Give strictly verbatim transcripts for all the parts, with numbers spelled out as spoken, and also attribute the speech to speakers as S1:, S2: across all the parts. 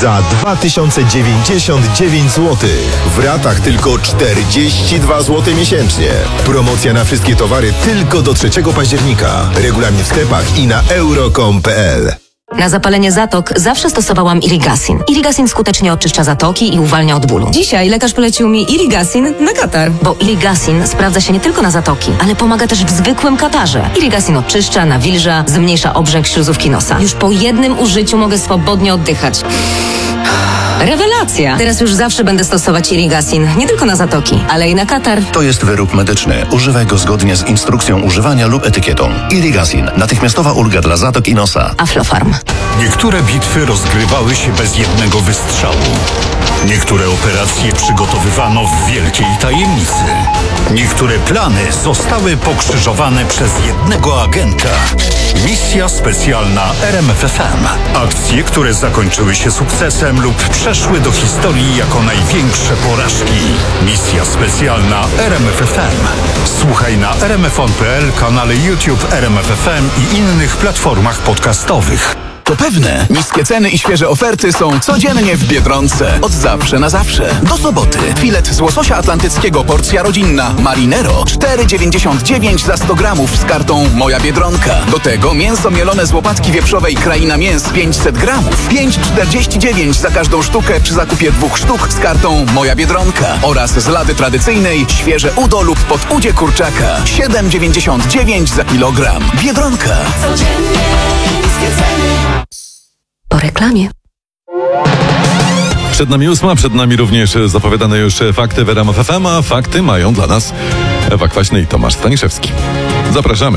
S1: za dwa tysiące dziewięćdziesiąt dziewięć złotych. W ratach tylko czterdzieści dwa złote miesięcznie. Promocja na wszystkie towary tylko do trzeciego października. Regulamin w sklepach i na euro kropka com kropka p l.
S2: Na zapalenie zatok zawsze stosowałam Irigasin. Irigasin skutecznie oczyszcza zatoki i uwalnia od bólu. Dzisiaj lekarz polecił mi Irigasin na katar. Bo Irigasin sprawdza się nie tylko na zatoki, ale pomaga też w zwykłym katarze. Irigasin oczyszcza, nawilża, zmniejsza obrzęk śluzówki nosa. Już po jednym użyciu mogę swobodnie oddychać. Rewelacja! Teraz już zawsze będę stosować Irigasin. Nie tylko na zatoki, ale i na katar.
S3: To jest wyrób medyczny. Używaj go zgodnie z instrukcją używania lub etykietą. Irigasin. Natychmiastowa ulga dla zatok i nosa.
S2: Aflofarm.
S4: Niektóre bitwy rozgrywały się bez jednego wystrzału. Niektóre operacje przygotowywano w wielkiej tajemnicy. Niektóre plany zostały pokrzyżowane przez jednego agenta. Misja specjalna R M F F M. Akcje, które zakończyły się sukcesem lub przeszły do historii jako największe porażki. Misja specjalna R M F F M. Słuchaj na r m f on kropka p l, kanale YouTube R M F F M i innych platformach podcastowych.
S5: To pewne. Niskie ceny i świeże oferty są codziennie w Biedronce. Od zawsze na zawsze. Do soboty. Filet z łososia atlantyckiego porcja rodzinna Marinero cztery dziewięćdziesiąt dziewięć za sto gramów z kartą Moja Biedronka. Do tego mięso mielone z łopatki wieprzowej Kraina Mięs pięćset gramów. pięć czterdzieści dziewięć za każdą sztukę przy zakupie dwóch sztuk z kartą Moja Biedronka. Oraz z lady tradycyjnej świeże udo lub podudzie kurczaka. siedem dziewięćdziesiąt dziewięć za kilogram. Biedronka.
S6: Codziennie niskie ceny.
S2: Po reklamie.
S7: Przed nami ósma, przed nami również zapowiadane już fakty w R M F F M, a fakty mają dla nas Ewa Kwaśny i Tomasz Staniszewski. Zapraszamy.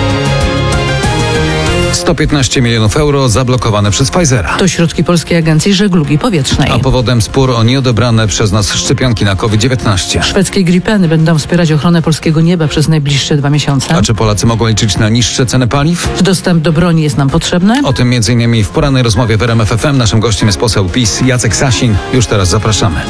S8: sto piętnaście milionów euro zablokowane przez Pfizera.
S9: To środki Polskiej Agencji Żeglugi Powietrznej.
S8: A powodem spór o nieodebrane przez nas szczepionki na COVID dziewiętnaście.
S9: Szwedzkie Gripeny będą wspierać ochronę polskiego nieba przez najbliższe dwa miesiące.
S8: A czy Polacy mogą liczyć na niższe ceny paliw?
S9: Dostęp do broni jest nam potrzebny.
S8: O tym między innymi w porannej rozmowie w R M F F M. Naszym gościem jest poseł PiS Jacek Sasin. Już teraz zapraszamy.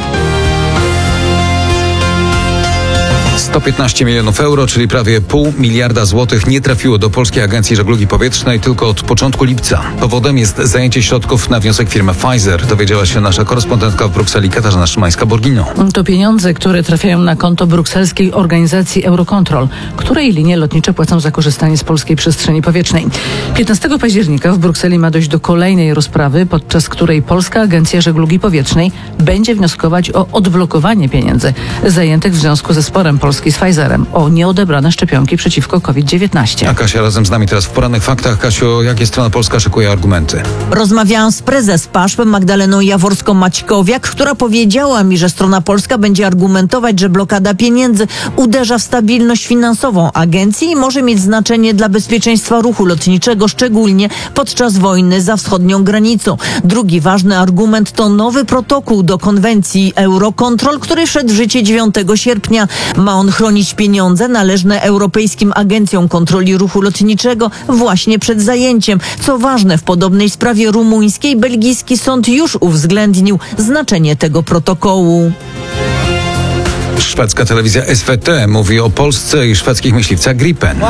S8: sto piętnaście milionów euro, czyli prawie pół miliarda złotych nie trafiło do Polskiej Agencji Żeglugi Powietrznej tylko od początku lipca. Powodem jest zajęcie środków na wniosek firmy Pfizer, dowiedziała się nasza korespondentka w Brukseli Katarzyna Szymańska-Borgino.
S9: To pieniądze, które trafiają na konto brukselskiej organizacji Eurocontrol, której linie lotnicze płacą za korzystanie z polskiej przestrzeni powietrznej. piętnastego października w Brukseli ma dojść do kolejnej rozprawy, podczas której Polska Agencja Żeglugi Powietrznej będzie wnioskować o odblokowanie pieniędzy zajętych w związku ze sporem Polski z Pfizerem o nieodebrane szczepionki przeciwko COVID dziewiętnaście.
S8: A Kasia razem z nami teraz w porannych faktach. Kasiu, jakie strona polska szykuje argumenty?
S10: Rozmawiałam z prezes P A S P Magdaleną Jaworską-Maćkowiak, która powiedziała mi, że strona polska będzie argumentować, że blokada pieniędzy uderza w stabilność finansową agencji i może mieć znaczenie dla bezpieczeństwa ruchu lotniczego, szczególnie podczas wojny za wschodnią granicą. Drugi ważny argument to nowy protokół do konwencji Eurocontrol, który wszedł w życie dziewiątego sierpnia. Ma on chronić pieniądze należne europejskim agencjom kontroli ruchu lotniczego właśnie przed zajęciem. Co ważne, w podobnej sprawie rumuńskiej belgijski sąd już uwzględnił znaczenie tego protokołu.
S8: Szwedzka telewizja S V T mówi o Polsce i szwedzkich myśliwcach Gripen.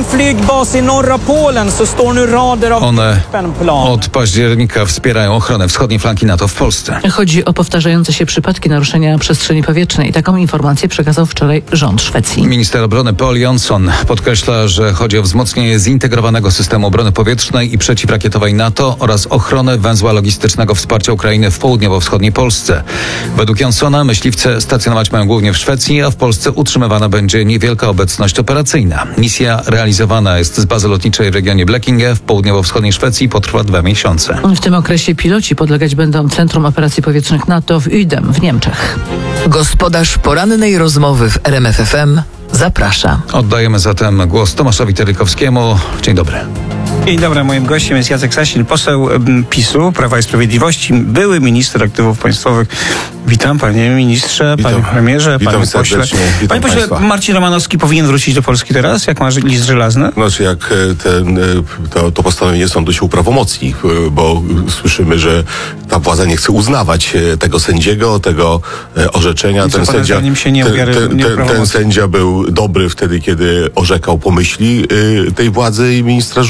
S8: One od października wspierają ochronę wschodniej flanki NATO w Polsce.
S9: Chodzi o powtarzające się przypadki naruszenia przestrzeni powietrznej. Taką informację przekazał wczoraj rząd Szwecji.
S8: Minister obrony Paul Jonsson podkreśla, że chodzi o wzmocnienie zintegrowanego systemu obrony powietrznej i przeciwrakietowej NATO oraz ochronę węzła logistycznego wsparcia Ukrainy w południowo-wschodniej Polsce. Według Jonssona myśliwce stacjonować mają głównie w Szwecji, a w Polsce utrzymywana będzie niewielka obecność operacyjna. Misja realizowana jest z bazy lotniczej w regionie Blekinge w południowo-wschodniej Szwecji i potrwa dwa miesiące.
S9: W tym okresie piloci podlegać będą Centrum Operacji Powietrznych NATO w Uden w Niemczech.
S11: Gospodarz porannej rozmowy w R M F F M zaprasza.
S8: Oddajemy zatem głos Tomaszowi Terlikowskiemu. Dzień dobry.
S12: Dzień dobry, moim gościem jest Jacek Sasin, poseł PiSu, Prawa i Sprawiedliwości, były minister aktywów państwowych. Witam panie ministrze,
S13: witam,
S12: panie premierze,
S13: witam
S12: panie pośle.
S13: Witam
S12: panie pośle,
S13: państwa.
S12: Marcin Romanowski powinien wrócić do Polski teraz, jak ma list żelazny?
S13: Znaczy, jak ten, to, to postanowienie sądu się uprawomocni, bo słyszymy, że ta władza nie chce uznawać tego sędziego, tego orzeczenia.
S12: I co,
S13: ten, sędzia,
S12: nim się nie
S13: ten,
S12: uwiary,
S13: ten,
S12: nie
S13: ten, ten sędzia był dobry wtedy, kiedy orzekał po myśli tej władzy i ministra Żurka i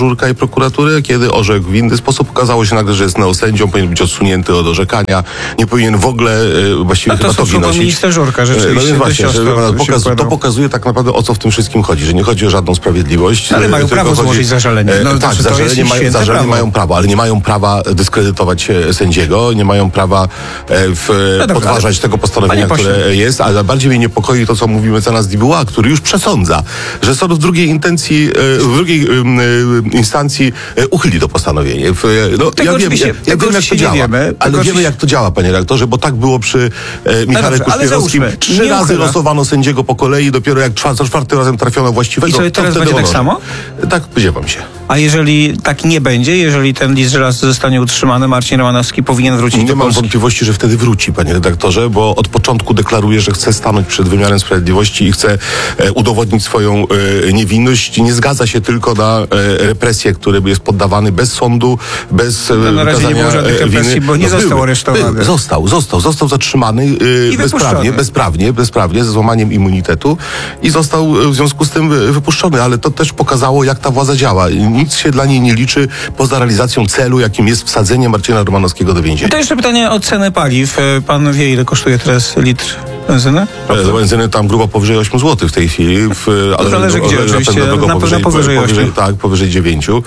S13: prokuratury, kiedy orzekł w inny sposób. Okazało się nagle, że jest neosędzią, powinien być odsunięty od orzekania, nie powinien w ogóle e, właściwie
S12: no to
S13: chyba togi nosić.
S12: minister Żurka, rzeczywiście.
S13: No więc właśnie,
S12: ostro,
S13: że,
S12: to,
S13: pokaz, to pokazuje tak naprawdę, o co w tym wszystkim chodzi, że nie chodzi o żadną sprawiedliwość.
S12: Ale mają prawo
S13: chodzi,
S12: złożyć zażalenie.
S13: No,
S12: No,
S13: tak,
S12: to
S13: zażalenie,
S12: jest
S13: mają, zażalenie
S12: prawo.
S13: mają prawo, ale nie mają prawa dyskredytować sędziego, nie mają prawa e, w,
S12: no dobra,
S13: podważać
S12: ale,
S13: tego postanowienia, które jest, ale bardziej mnie niepokoi to, co mówi mecenas Dibuła, który już przesądza, że sąd w drugiej intencji, w drugiej instancji uchyli to postanowienie. No,
S12: tego
S13: ja wiem, ja, ja wiem jak to działa,
S12: wiemy,
S13: ale wiemy jak to działa, panie redaktorze, bo tak było przy e, Michale
S12: no
S13: Kuszpierowskim. Trzy
S12: nie
S13: razy
S12: uchyla.
S13: losowano sędziego po kolei, dopiero jak czwar- czwartym razem trafiono właściwego.
S12: I co, teraz
S13: to
S12: będzie tak
S13: ono.
S12: samo?
S13: Tak, spodziewam się.
S12: A jeżeli tak nie będzie, jeżeli ten list żelazny zostanie utrzymany, Marcin Romanowski powinien wrócić
S13: Nie
S12: do
S13: mam
S12: Polski?
S13: wątpliwości, że wtedy wróci, panie redaktorze, bo od początku deklaruje, że chce stanąć przed wymiarem sprawiedliwości i chce e, udowodnić swoją e, niewinność. Nie zgadza się tylko na e, represję, który jest poddawany bez sądu, bez e,
S12: No, na razie nie było żadnych
S13: e,
S12: represji,
S13: winy.
S12: bo nie
S13: No,
S12: został
S13: były,
S12: aresztowany.
S13: były. Został, został, został zatrzymany e, bezprawnie,
S12: wypuszczony.
S13: bezprawnie, bezprawnie, ze złamaniem immunitetu i został e, w związku z tym wy- wypuszczony, ale to też pokazało, jak ta władza działa. Nic się dla niej nie liczy poza realizacją celu, jakim jest wsadzenie Marcina Romanowskiego do więzienia.
S12: To jeszcze pytanie o cenę paliw. Pan wie, ile kosztuje teraz litr benzyny?
S13: E, Benzyny tam grubo powyżej ośmiu złotych w tej chwili. W, ale
S12: zależy gdzie, oczywiście.
S13: pewno
S12: Na pewno powyżej
S13: powyżej,
S12: ośmiu.
S13: tak, powyżej dziewięciu. E,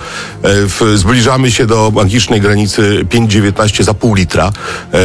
S13: w, zbliżamy się do magicznej granicy pięć dziewiętnaście za pół litra e,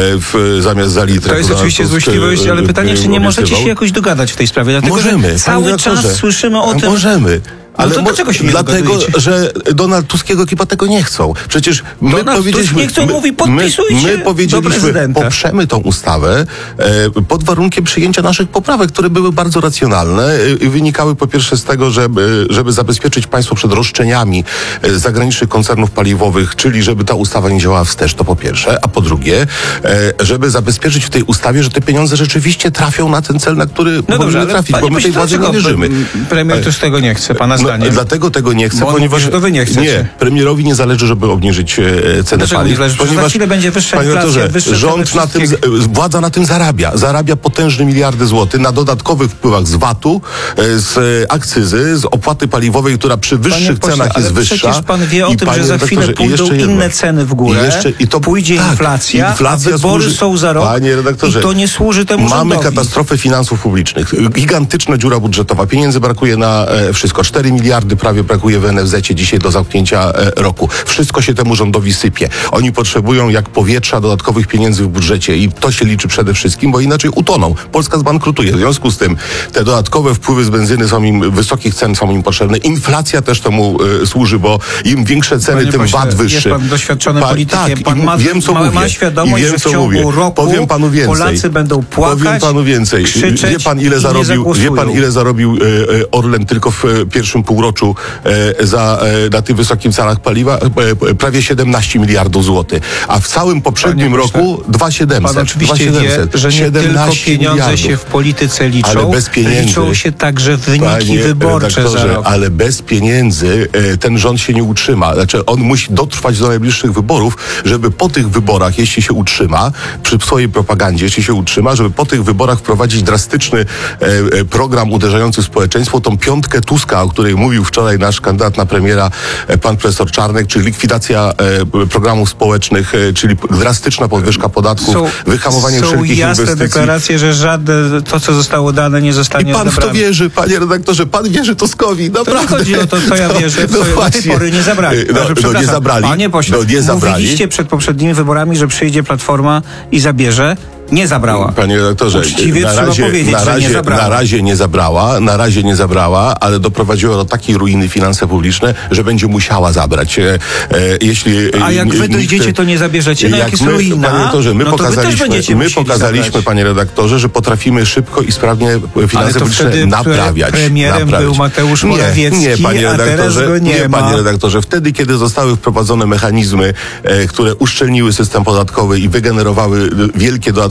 S13: w, zamiast za litr.
S12: To jest
S13: Donald
S12: oczywiście
S13: Tusk,
S12: złośliwość, ale
S13: e,
S12: pytanie,
S13: e,
S12: czy nie możecie
S13: obiecywał.
S12: się jakoś dogadać w tej sprawie? Dlatego,
S13: Możemy.
S12: że cały
S13: panie
S12: czas
S13: redaktorze.
S12: słyszymy o tym...
S13: Możemy. Ale
S12: to
S13: mo-
S12: dlaczego się nie
S13: Dlatego,
S12: dogadujecie?
S13: że Donald Tusk i jego ekipa tego nie chcą. Przecież my
S12: Donald
S13: powiedzieliśmy...
S12: Tusk nie chce,
S13: my,
S12: mówi, podpisujcie
S13: my, my
S12: do
S13: powiedzieliśmy,
S12: prezydenta.
S13: poprzemy tą ustawę e, pod warunkiem przyjęcia naszych poprawek, które były bardzo racjonalne e, i wynikały po pierwsze z tego, żeby, żeby zabezpieczyć państwo przed roszczeniami e, zagranicznych koncernów paliwowych, czyli żeby ta ustawa nie działała wstecz, to po pierwsze, a po drugie, e, żeby zabezpieczyć w tej ustawie, że te pieniądze rzeczywiście trafią na ten cel, na który
S12: No
S13: powinny
S12: dobrze, ale
S13: trafić,
S12: panie
S13: bo my tej
S12: pośle,
S13: władzy nie
S12: dlaczego
S13: wierzymy.
S12: Premier też tego nie chce, pana
S13: No,
S12: zdaniem?
S13: dlatego tego nie chcę,
S12: Bo on
S13: ponieważ...
S12: mówi, że to wy nie chcecie.
S13: Nie, premierowi nie zależy, żeby obniżyć e, cenę
S12: Dlaczego
S13: paliw.
S12: nie zależy? Przecież za chwilę będzie wyższa
S13: panie
S12: inflacja,
S13: redaktorze,
S12: wyższe
S13: rząd
S12: ceny
S13: na tym,
S12: wszystkiego.
S13: z- władza na tym zarabia. Zarabia potężne miliardy złotych na dodatkowych wpływach z vatu, e, z e, akcyzy, z opłaty paliwowej, która przy wyższych
S12: pośle,
S13: cenach jest
S12: ale
S13: wyższa.
S12: przecież pan wie o
S13: I
S12: tym,
S13: panie
S12: że za chwilę
S13: redaktorze, i
S12: pójdą
S13: jeszcze jedno.
S12: inne ceny w górę,
S13: I jeszcze, i to,
S12: pójdzie
S13: tak,
S12: inflacja,
S13: inflacja
S12: a wybory
S13: służy,
S12: są za rok
S13: panie redaktorze,
S12: i to nie służy temu
S13: Mamy
S12: rządowi.
S13: katastrofę finansów publicznych. Gigantyczna dziura budżetowa. Pieniędzy brakuje na e, wszystko. cztery miliardy prawie brakuje w en ef zecie dzisiaj do zamknięcia e, roku. Wszystko się temu rządowi sypie. Oni potrzebują jak powietrza dodatkowych pieniędzy w budżecie i to się liczy przede wszystkim, bo inaczej utoną. Polska zbankrutuje. W związku z tym te dodatkowe wpływy z benzyny są im, wysokich cen są im potrzebne. Inflacja też temu e, służy, bo im większe ceny,
S12: Panie
S13: tym
S12: pośle,
S13: vat wyższy.
S12: jest pan doświadczonym
S13: Pa-
S12: politykiem.
S13: Tak,
S12: Pan
S13: i
S12: ma-
S13: wiem, co
S12: ma-
S13: mówię.
S12: ma świadomość,
S13: I wiem,
S12: że w
S13: co
S12: ciągu
S13: mówię.
S12: roku
S13: Powiem panu więcej.
S12: Polacy będą płakać,
S13: Powiem panu więcej.
S12: krzyczeć
S13: Wie pan, ile
S12: i nie
S13: zarobił,
S12: zagłosują.
S13: wie pan, ile zarobił e, e, Orlen tylko w e, pierwszym półroczu e, za, e, na tych wysokich cenach paliwa? E, e, prawie siedemnaście miliardów złotych. A w całym poprzednim
S12: Panie pośle,
S13: roku dwa tysiące siedemset.
S12: Pan oczywiście wie, że nie tylko pieniądze się w polityce liczą,
S13: ale bez pieniędzy,
S12: liczą się także wyniki
S13: panie
S12: wyborcze za
S13: redaktorze,
S12: rok.
S13: ale bez pieniędzy e, ten rząd się nie utrzyma. Znaczy on musi dotrwać do najbliższych wyborów, żeby po tych wyborach, jeśli się utrzyma, przy swojej propagandzie, jeśli się utrzyma, żeby po tych wyborach wprowadzić drastyczny e, e, program uderzający w społeczeństwo, tą piątkę Tuska, o której mówił wczoraj nasz kandydat na premiera, e, pan profesor Czarnek, czyli likwidacja e, programów społecznych, e, czyli drastyczna podwyżka podatków,
S12: Są,
S13: wyhamowanie
S12: są
S13: wszelkich
S12: jasne
S13: inwestycji.
S12: deklaracje, że żadne to, co zostało dane, nie
S13: I
S12: zostanie
S13: pan w to
S12: odebrane.
S13: wierzy, panie redaktorze, pan wierzy Tuskowi,
S12: To
S13: naprawdę.
S12: nie chodzi o to, co ja wierzę, w co do tej pory nie zabrali.
S13: No,
S12: Znaczy,
S13: no nie
S12: przepraszam,
S13: zabrali.
S12: Panie pośle,
S13: no, nie zabrali.
S12: mówiliście przed poprzednimi wyborami, że przyjdzie Platforma i zabierze. Nie zabrała.
S13: Panie redaktorze,
S12: Uczciwie
S13: na
S12: trzeba
S13: razie,
S12: powiedzieć,
S13: na,
S12: że
S13: razie,
S12: nie zabrała.
S13: na razie nie zabrała, na razie nie zabrała, ale doprowadziła do takiej ruiny finanse publiczne, że będzie musiała zabrać. E, e, jeśli,
S12: A jak wy dojdziecie, to nie zabierzecie? No jak jest
S13: my,
S12: ruina,
S13: panie redaktorze, my
S12: no to wy też
S13: pokazaliśmy,
S12: będziecie
S13: my
S12: musieli
S13: pokazaliśmy
S12: zabrać.
S13: panie redaktorze, że potrafimy szybko i sprawnie
S12: Ale
S13: finanse
S12: to
S13: publiczne
S12: wtedy
S13: naprawiać.
S12: premierem
S13: naprawiać.
S12: był Mateusz
S13: Nie,
S12: Morawiecki,
S13: nie, panie
S12: a teraz
S13: redaktorze,
S12: go nie ma.
S13: panie redaktorze. Wtedy, kiedy zostały wprowadzone mechanizmy, e, które uszczelniły system podatkowy i wygenerowały wielkie dodatkowe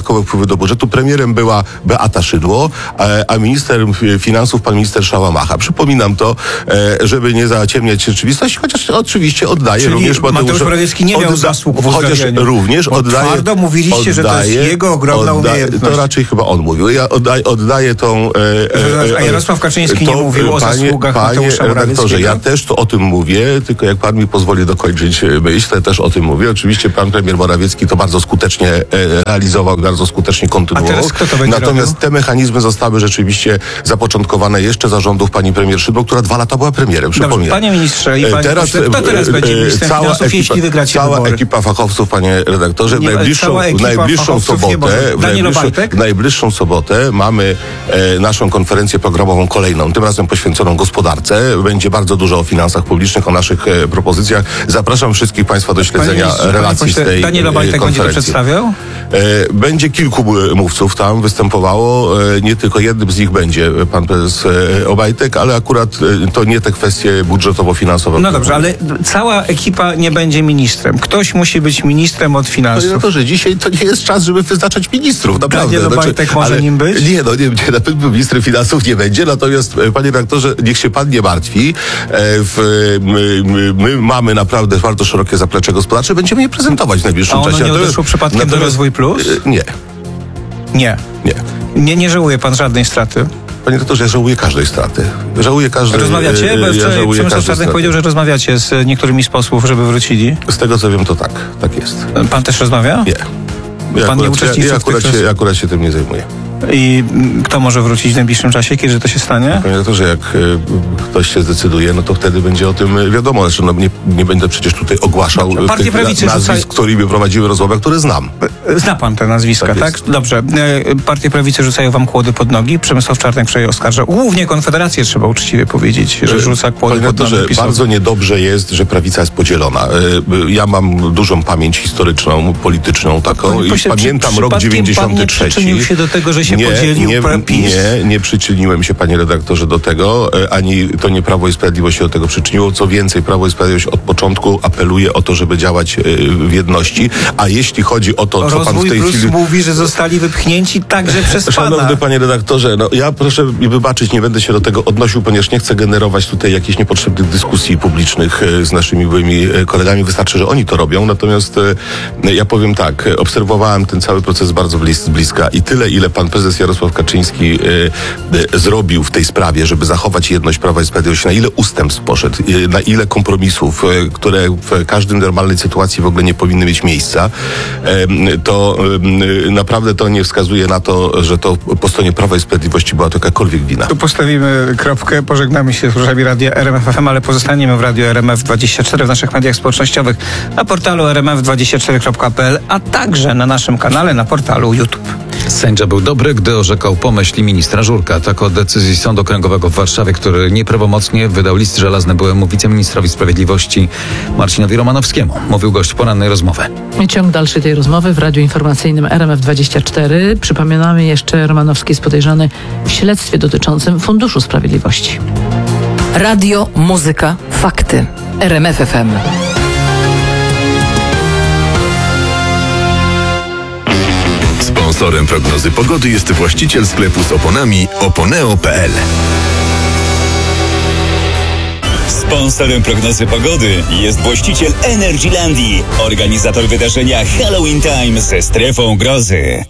S13: dodatkowe wpływy do budżetu. Premierem była Beata Szydło, e, a minister finansów pan minister Szałamacha. Przypominam to, e, żeby nie zaciemniać rzeczywistość, chociaż oczywiście oddaję
S12: Czyli
S13: również
S12: Mateusz Morawiecki nie miał
S13: odda-
S12: zasług w
S13: chociaż
S12: uzgadnianiu.
S13: również
S12: Bo
S13: oddaję...
S12: twardo mówiliście, że to jest jego ogromna umiejętność.
S13: To raczej chyba on mówił. Ja oddaję, oddaję tą... E,
S12: A Jarosław Kaczyński
S13: to,
S12: nie mówił o
S13: panie,
S12: zasługach
S13: panie
S12: Mateusza
S13: redaktorze,
S12: Morawieckiego?
S13: ja też to o tym mówię, tylko jak pan mi pozwoli dokończyć myśl, to też o tym mówię. Oczywiście pan premier Morawiecki to bardzo skutecznie e, realizował, bardzo skutecznie kontynuował.
S12: A teraz kto to będzie
S13: Natomiast
S12: robił?
S13: te mechanizmy zostały rzeczywiście zapoczątkowane jeszcze za rządów pani premier Szydło, która dwa lata była premierem, przypominam.
S12: Dobrze, panie ministrze i
S13: E,
S12: panie
S13: teraz,
S12: pośle, kto teraz
S13: e,
S12: będzie
S13: e,
S12: ministrem
S13: cała
S12: finansów,
S13: ekipa,
S12: jeśli wygracie
S13: Cała
S12: wybory?
S13: ekipa fachowców, panie redaktorze, w
S12: Nie,
S13: najbliższą,
S12: cała
S13: w
S12: ekipa
S13: najbliższą
S12: fachowców nie
S13: sobotę,
S12: może.
S13: w
S12: Daniel
S13: najbliższą,
S12: Obajtek?
S13: w najbliższą sobotę mamy e, naszą konferencję programową kolejną, tym razem poświęconą gospodarce. Będzie bardzo dużo o finansach publicznych, o naszych e, propozycjach. Zapraszam wszystkich państwa do śledzenia
S12: ministrze,
S13: relacji
S12: panie
S13: z
S12: pośle,
S13: tej
S12: Daniel
S13: e,
S12: Obajtek będzie to
S13: konferencji.
S12: przedstawiał?
S13: E, Będzie kilku mówców tam występowało, e, nie tylko jednym z nich będzie pan prezes e, Obajtek, ale akurat e, to nie te kwestie budżetowo-finansowe.
S12: No dobrze, ale cała ekipa nie będzie ministrem. Ktoś musi być ministrem od
S13: Panie
S12: finansów.
S13: redaktorze, dzisiaj to nie jest czas, żeby wyznaczać ministrów, naprawdę.
S12: Daniel Obajtek może
S13: ale-
S12: nim być?
S13: Nie, no nie, nie, na pewno ministrem finansów nie będzie, natomiast e, panie redaktorze, niech się pan nie martwi. E, w, my, my, my mamy naprawdę bardzo szerokie zaplecze gospodarcze, będziemy je prezentować w najbliższym
S12: A ono
S13: czasie.
S12: nie
S13: Natomiast-
S12: odeszło przypadkiem do
S13: natomiast-
S12: Rozwój Plus?
S13: E, Nie,
S12: Nie.
S13: nie.
S12: Nie, nie żałuje pan żadnej straty.
S13: Panie redaktorze, ja żałuję każdej straty. Żałuję każdej
S12: Rozmawiacie? Bo
S13: e, ja
S12: wczoraj
S13: żałuję
S12: Przemysław
S13: każdej
S12: Czarnek
S13: straty.
S12: powiedział, że rozmawiacie z niektórymi z posłów, żeby wrócili.
S13: Z tego co wiem, to tak. Tak jest.
S12: Pan też rozmawia?
S13: Nie. Ja
S12: Pan nie
S13: akurat,
S12: uczestniczy
S13: ja, ja,
S12: w tych
S13: akurat się, ja akurat się tym nie zajmuję.
S12: I mm, kto może wrócić w najbliższym czasie, kiedy to się stanie?
S13: Panie redaktorze, jak y, ktoś się zdecyduje, no to wtedy będzie o tym y, wiadomo. Zresztą no, nie, nie będę przecież tutaj ogłaszał
S12: Dobrze,
S13: y,
S12: partie
S13: tych
S12: prawicy
S13: nazwisk,
S12: rzucają-
S13: którymi prowadziły rozmowę, które znam.
S12: Zna pan te nazwiska,
S13: Tak
S12: tak?
S13: jest.
S12: Dobrze. E, Partie prawicy rzucają wam kłody pod nogi. Przemysław Czarnek wczoraj oskarża głównie Konfederację, trzeba uczciwie powiedzieć, że rzuca kłody
S13: Panie
S12: pod nogi
S13: redaktorze,
S12: PiS-owi.
S13: bardzo niedobrze jest, że prawica jest podzielona. Y, y, Ja mam dużą pamięć historyczną, polityczną taką
S12: Panie
S13: i
S12: pośle,
S13: pamiętam
S12: czy
S13: rok
S12: przypadkiem
S13: dziewięćdziesiąty
S12: pan nie
S13: trzeci.
S12: przyczynił się do tego, że się podzielił
S13: nie,
S12: pra- PiS?
S13: Nie, nie przyczyniłem się, panie redaktorze, do tego, e, ani to nie Prawo i Sprawiedliwość się do tego przyczyniło. Co więcej, Prawo i Sprawiedliwość od początku apeluje o to, żeby działać e, w jedności, a jeśli chodzi o to, co pan w
S12: Rozwój
S13: tej
S12: Plus
S13: chwili...
S12: mówi, że zostali wypchnięci także przez pana.
S13: Szanowny panie redaktorze, no ja proszę mi wybaczyć, nie będę się do tego odnosił, ponieważ nie chcę generować tutaj jakichś niepotrzebnych dyskusji publicznych e, z naszymi byłymi e, kolegami. Wystarczy, że oni to robią. Natomiast e, ja powiem tak, e, obserwowałem ten cały proces bardzo blis, z bliska i tyle, ile pan prezes Jarosław Kaczyński e, e, zrobił w tej sprawie, żeby zachować jedność Prawa i Sprawiedliwości, na ile ustępstw poszedł, e, na ile kompromisów, e, które w każdej normalnej sytuacji w ogóle nie powinny mieć miejsca, e, to e, naprawdę to nie wskazuje na to, że to po stronie Prawa i Sprawiedliwości była to jakakolwiek wina.
S12: Tu postawimy kropkę, pożegnamy się z słuchaczami Radia R M F F M, ale pozostaniemy w Radio R M F dwadzieścia cztery w naszych mediach społecznościowych, na portalu r m f dwadzieścia cztery kropka p l, a także na naszym kanale na portalu YouTube.
S8: Sędzia był dobry, gdy orzekał po myśli ministra Żurka. Tak o decyzji Sądu Okręgowego w Warszawie, który nieprawomocnie wydał list żelazny byłemu wiceministrowi sprawiedliwości Marcinowi Romanowskiemu. Mówił gość porannej rozmowy.
S9: Ciąg dalszy tej rozmowy w Radiu Informacyjnym R M F dwadzieścia cztery. Przypominamy jeszcze, Romanowski jest podejrzany w śledztwie dotyczącym Funduszu Sprawiedliwości.
S11: Radio, muzyka, fakty. R M F F M.
S1: Sponsorem prognozy pogody jest właściciel sklepu z oponami oponeo kropka p l.
S14: Sponsorem prognozy pogody jest właściciel Energylandii, organizator wydarzenia Halloween Time ze strefą grozy.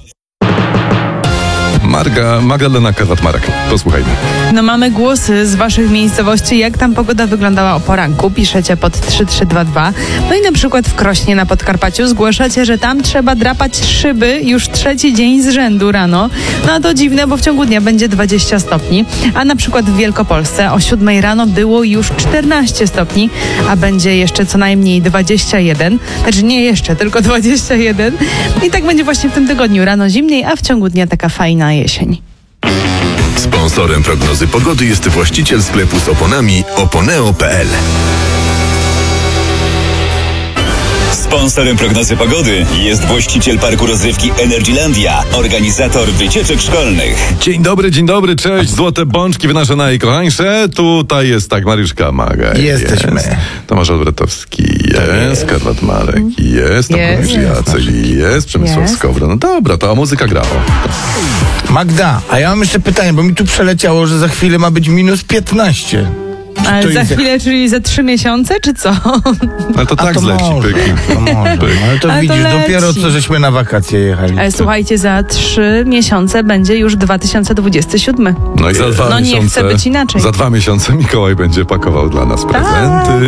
S7: Marga, Magdalena Kawat-Marek. Posłuchajmy.
S15: No mamy głosy z waszych miejscowości, jak tam pogoda wyglądała o poranku. Piszecie pod trzy trzy dwa dwa. No i na przykład w Krośnie na Podkarpaciu zgłaszacie, że tam trzeba drapać szyby już trzeci dzień z rzędu rano. No a to dziwne, bo w ciągu dnia będzie dwadzieścia stopni. A na przykład w Wielkopolsce o siódmej rano było już czternaście stopni, a będzie jeszcze co najmniej dwadzieścia jeden. Znaczy nie jeszcze, tylko dwadzieścia jeden. I tak będzie właśnie w tym tygodniu. Rano zimniej, a w ciągu dnia taka fajna jesień.
S1: Sponsorem prognozy pogody jest właściciel sklepu z oponami oponeo kropka p l.
S14: Sponsorem prognozy pogody jest właściciel parku rozrywki Energylandia, organizator wycieczek szkolnych.
S7: Dzień dobry, dzień dobry, cześć, złote bączki wy nasze najkochańsze. Tutaj jest tak, Mariuszka Maga.
S16: Jesteśmy.
S7: Jest. Tomasz Olbratowski jest, Karlat Marek jest,
S15: Jest.
S7: Tomasz Jacek jest, Przemysław
S15: Jest.
S7: Skowron. No dobra, to a muzyka grała.
S16: Magda, a ja mam jeszcze pytanie, bo mi tu przeleciało, że za chwilę ma być minus piętnaście. Czy to
S15: Ale za
S16: jest jak-
S15: chwilę, czyli za trzy miesiące, czy co?
S7: No to
S16: A
S7: tak
S16: to
S7: zleci,
S16: może,
S7: pyki.
S16: to może. Ale to
S15: Ale to
S16: widzisz,
S15: leci.
S16: dopiero co żeśmy na wakacje jechali.
S15: E, słuchajcie, za trzy miesiące będzie już dwa tysiące dwudziesty siódmy.
S7: No i za dwa
S15: No nie
S7: miesiące.
S15: chce być inaczej.
S7: Za dwa miesiące Mikołaj będzie pakował dla nas prezenty.